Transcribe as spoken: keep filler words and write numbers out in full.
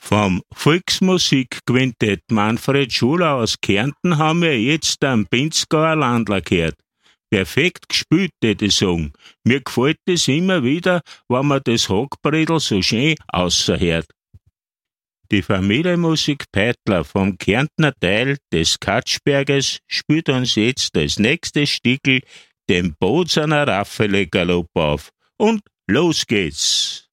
Vom Volksmusikquintett Manfred Schuler aus Kärnten haben wir jetzt einen Pinzgauer Landler gehört. Perfekt gespielt, hätte ich sagen. Mir gefällt es immer wieder, wenn man das Hackbredel so schön ausserhört. Die Familienmusik Peitler vom Kärntner Teil des Katschberges spielt uns jetzt als nächstes Stickel den Bozener Raffaele Galopp auf. Und los geht's!